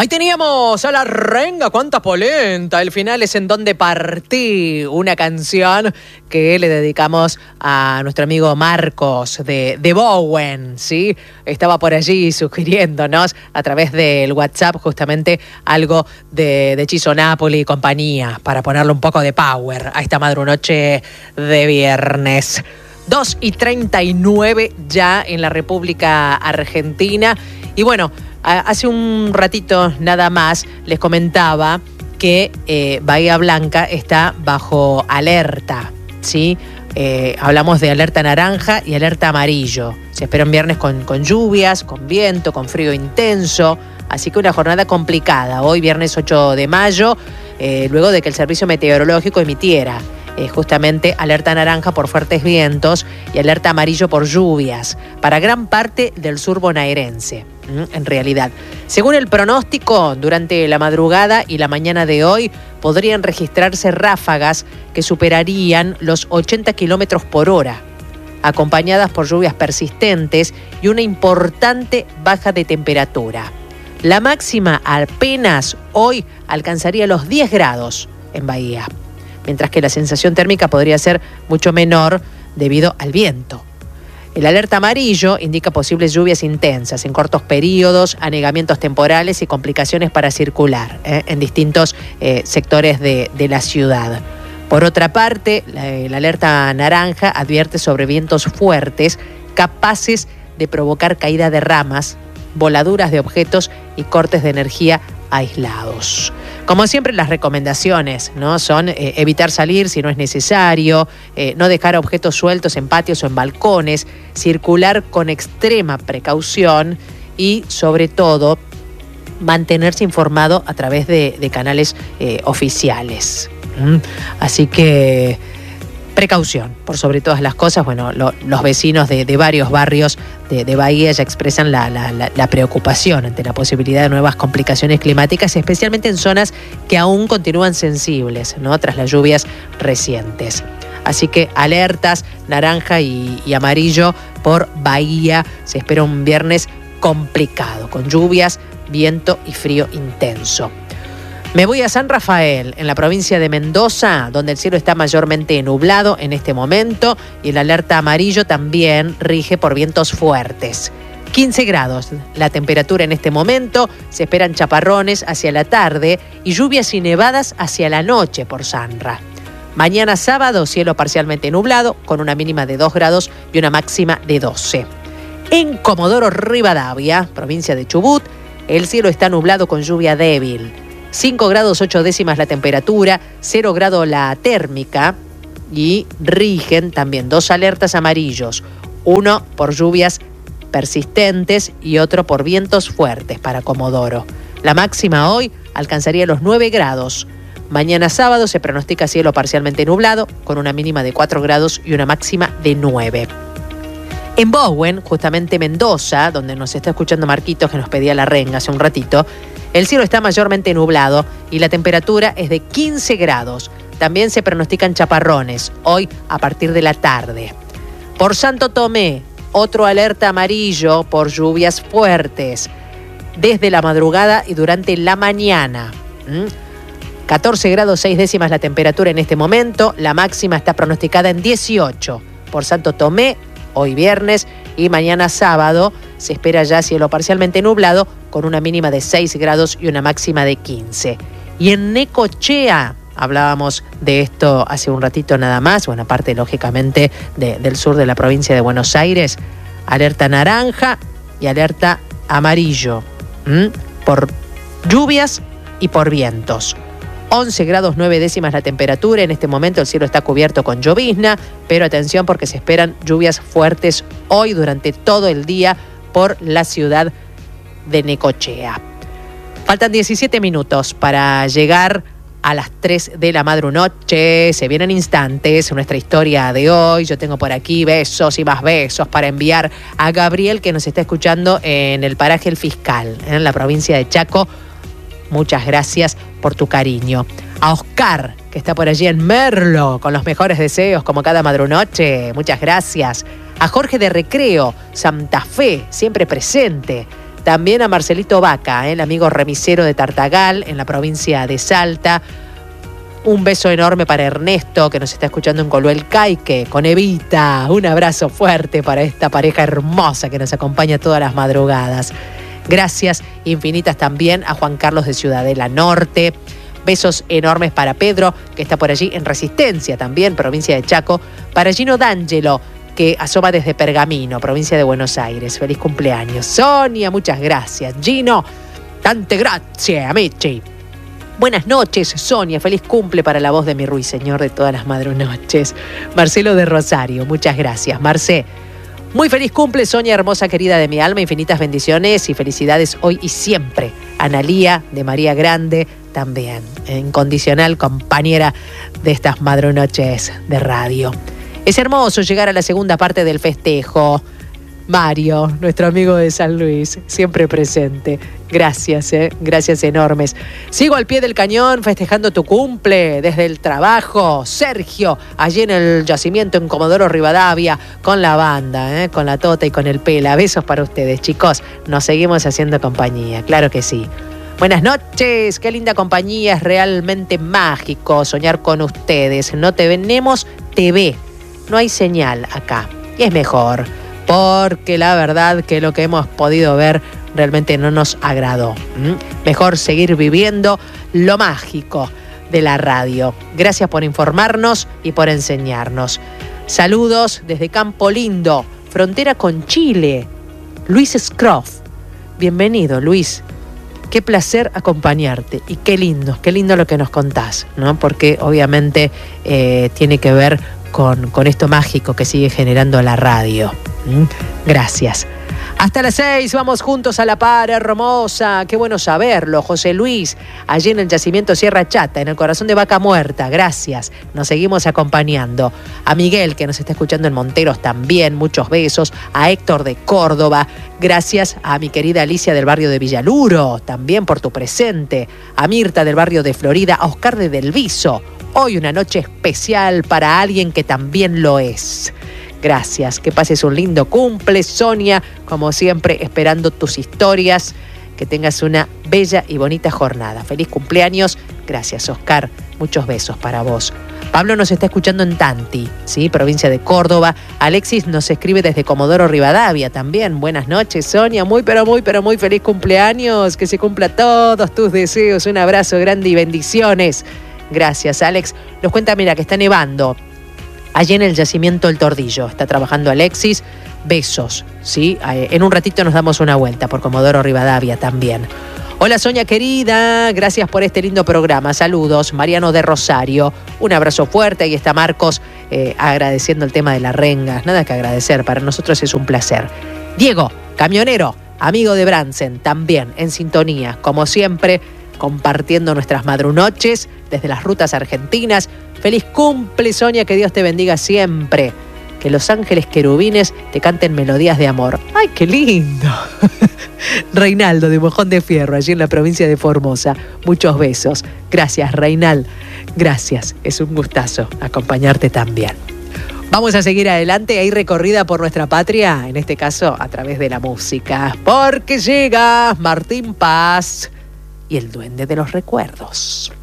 Ahí teníamos a La Renga, cuánta polenta. El final es En Donde Partí, una canción que le dedicamos a nuestro amigo Marcos de Bowen, ¿sí? Estaba por allí sugiriéndonos a través del WhatsApp justamente algo de Chiso Napoli y compañía para ponerle un poco de power a esta madrunoche de viernes. 2:39 ya en la República Argentina. Y bueno, hace un ratito nada más les comentaba que Bahía Blanca está bajo alerta, ¿sí? Hablamos de alerta naranja y alerta amarillo. Se espera un viernes con lluvias, con viento, con frío intenso. Así que una jornada complicada. Hoy, viernes 8 de mayo, luego de que el Servicio Meteorológico emitiera justamente alerta naranja por fuertes vientos y alerta amarillo por lluvias para gran parte del sur bonaerense. En realidad, según el pronóstico, durante la madrugada y la mañana de hoy podrían registrarse ráfagas que superarían los 80 kilómetros por hora, acompañadas por lluvias persistentes y una importante baja de temperatura. La máxima apenas hoy alcanzaría los 10 grados en Bahía, mientras que la sensación térmica podría ser mucho menor debido al viento. El alerta amarillo indica posibles lluvias intensas en cortos periodos, anegamientos temporales y complicaciones para circular en distintos sectores de la ciudad. Por otra parte, la alerta naranja advierte sobre vientos fuertes capaces de provocar caída de ramas, voladuras de objetos y cortes de energía aislados. Como siempre, las recomendaciones, ¿no? Son evitar salir si no es necesario, no dejar objetos sueltos en patios o en balcones, circular con extrema precaución y, sobre todo, mantenerse informado a través de canales oficiales. Así que precaución, por sobre todas las cosas. Bueno, los vecinos de varios barrios de Bahía ya expresan la preocupación ante la posibilidad de nuevas complicaciones climáticas, especialmente en zonas que aún continúan sensibles, ¿no? Tras las lluvias recientes. Así que alertas naranja y amarillo por Bahía. Se espera un viernes complicado, con lluvias, viento y frío intenso. Me voy a San Rafael, en la provincia de Mendoza, donde el cielo está mayormente nublado en este momento y el alerta amarillo también rige por vientos fuertes. 15 grados la temperatura en este momento, se esperan chaparrones hacia la tarde y lluvias y nevadas hacia la noche por Sanra. Mañana sábado, cielo parcialmente nublado, con una mínima de 2 grados y una máxima de 12. En Comodoro Rivadavia, provincia de Chubut, el cielo está nublado con lluvia débil. 5 grados 8 décimas la temperatura, 0 grado la térmica y rigen también 2 alertas amarillos, uno por lluvias persistentes y otro por vientos fuertes para Comodoro. La máxima hoy alcanzaría los 9 grados. Mañana sábado se pronostica cielo parcialmente nublado con una mínima de 4 grados y una máxima de 9. En Bowen, justamente Mendoza, donde nos está escuchando Marquitos, que nos pedía La Renga hace un ratito, el cielo está mayormente nublado y la temperatura es de 15 grados. También se pronostican chaparrones, hoy a partir de la tarde. Por Santo Tomé, otro alerta amarillo por lluvias fuertes, desde la madrugada y durante la mañana. 14 grados 6 décimas la temperatura en este momento, la máxima está pronosticada en 18. Por Santo Tomé, hoy viernes y mañana sábado se espera ya cielo parcialmente nublado con una mínima de 6 grados y una máxima de 15. Y en Necochea, hablábamos de esto hace un ratito nada más, bueno, aparte lógicamente del sur de la provincia de Buenos Aires, alerta naranja y alerta amarillo por lluvias y por vientos. 11 grados 9 décimas la temperatura. En este momento el cielo está cubierto con llovizna, pero atención porque se esperan lluvias fuertes hoy durante todo el día por la ciudad de Necochea. Faltan 17 minutos para llegar a las 3 de la madrunoche. Se vienen instantes nuestra historia de hoy. Yo tengo por aquí besos y más besos para enviar a Gabriel, que nos está escuchando en el paraje El Fiscal, en la provincia de Chaco. Muchas gracias por tu cariño. A Oscar, que está por allí en Merlo, con los mejores deseos, como cada madrunoche. Muchas gracias. A Jorge de Recreo, Santa Fe, siempre presente. También a Marcelito Vaca, el amigo remisero de Tartagal, en la provincia de Salta. Un beso enorme para Ernesto, que nos está escuchando en Coluel Caique, con Evita. Un abrazo fuerte para esta pareja hermosa que nos acompaña todas las madrugadas. Gracias infinitas también a Juan Carlos de Ciudadela Norte. Besos enormes para Pedro, que está por allí en Resistencia también, provincia de Chaco. Para Gino D'Angelo, que asoma desde Pergamino, provincia de Buenos Aires. Feliz cumpleaños. Sonia, muchas gracias. Gino, tante grazie, amici. Buenas noches, Sonia. Feliz cumple para la voz de mi ruiseñor de todas las madrunoches. Marcelo de Rosario, muchas gracias. Marcé, muy feliz cumple, Sonia, hermosa, querida de mi alma. Infinitas bendiciones y felicidades hoy y siempre. Analía de María Grande, también incondicional compañera de estas madrunoches de radio. Es hermoso llegar a la segunda parte del festejo. Mario, nuestro amigo de San Luis, siempre presente. Gracias, gracias enormes. Sigo al pie del cañón festejando tu cumple desde el trabajo. Sergio, allí en el yacimiento en Comodoro Rivadavia, con la banda, con la Tota y con el Pela. Besos para ustedes, chicos. Nos seguimos haciendo compañía, claro que sí. Buenas noches, qué linda compañía, es realmente mágico soñar con ustedes. No te venemos, te ve. No hay señal acá. Y es mejor, porque la verdad que lo que hemos podido ver realmente no nos agradó. Mejor seguir viviendo lo mágico de la radio. Gracias por informarnos y por enseñarnos. Saludos desde Campo Lindo, frontera con Chile. Luis Scroff. Bienvenido, Luis. Qué placer acompañarte y qué lindo lo que nos contás, ¿no? Porque obviamente tiene que ver con esto mágico que sigue generando la radio. Gracias. Hasta las 6, vamos juntos a la par, hermosa. Qué bueno saberlo, José Luis, allí en el yacimiento Sierra Chata, en el corazón de Vaca Muerta. Gracias, nos seguimos acompañando. A Miguel, que nos está escuchando en Monteros también, muchos besos. A Héctor de Córdoba, gracias. A mi querida Alicia del barrio de Villaluro, también por tu presente. A Mirta del barrio de Florida, a Oscar de Delviso. Hoy una noche especial para alguien que también lo es. Gracias, que pases un lindo cumple, Sonia, como siempre, esperando tus historias, que tengas una bella y bonita jornada. Feliz cumpleaños, gracias, Oscar, muchos besos para vos. Pablo nos está escuchando en Tanti, ¿sí? Provincia de Córdoba. Alexis nos escribe desde Comodoro Rivadavia también. Buenas noches, Sonia, muy feliz cumpleaños, que se cumpla todos tus deseos. Un abrazo grande y bendiciones. Gracias, Alex. Nos cuenta, mira, que está nevando allí en el yacimiento El Tordillo. Está trabajando Alexis. Besos, ¿sí? En un ratito nos damos una vuelta por Comodoro Rivadavia también. Hola, Sonia querida, gracias por este lindo programa. Saludos, Mariano de Rosario. Un abrazo fuerte. Ahí está Marcos agradeciendo el tema de la renga. Nada que agradecer, para nosotros es un placer. Diego, camionero, amigo de Bransen, también en sintonía, como siempre, compartiendo nuestras madrunoches desde las rutas argentinas. Feliz cumple, Sonia, que Dios te bendiga siempre. Que los ángeles querubines te canten melodías de amor. ¡Ay, qué lindo! Reinaldo de Mojón de Fierro, allí en la provincia de Formosa. Muchos besos. Gracias, Reinal. Gracias. Es un gustazo acompañarte también. Vamos a seguir adelante. Hay recorrida por nuestra patria, en este caso a través de la música. Porque llega Martín Paz y el Duende de los Recuerdos.